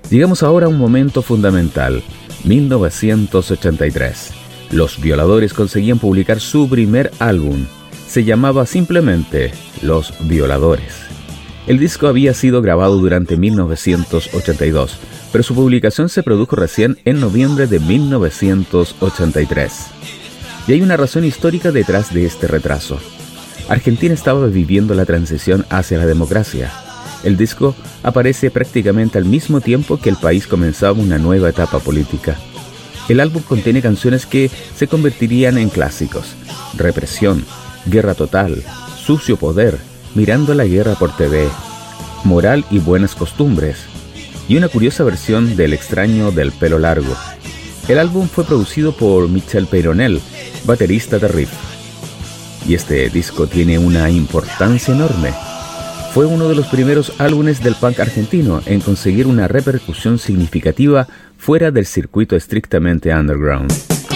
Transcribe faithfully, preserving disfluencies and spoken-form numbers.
Llegamos ahora a un momento fundamental, mil novecientos ochenta y tres. Los Violadores conseguían publicar su primer álbum. Se llamaba simplemente Los Violadores. El disco había sido grabado durante mil novecientos ochenta y dos, pero su publicación se produjo recién en noviembre de mil novecientos ochenta y tres. Y hay una razón histórica detrás de este retraso. Argentina estaba viviendo la transición hacia la democracia. El disco aparece prácticamente al mismo tiempo que el país comenzaba una nueva etapa política. El álbum contiene canciones que se convertirían en clásicos: Represión, Guerra Total, Sucio Poder, Mirando la Guerra por T V, Moral y Buenas Costumbres, y una curiosa versión del extraño del pelo largo. El álbum fue producido por Michel Peyronel, baterista de Riff. Y este disco tiene una importancia enorme. Fue uno de los primeros álbumes del punk argentino en conseguir una repercusión significativa fuera del circuito estrictamente underground.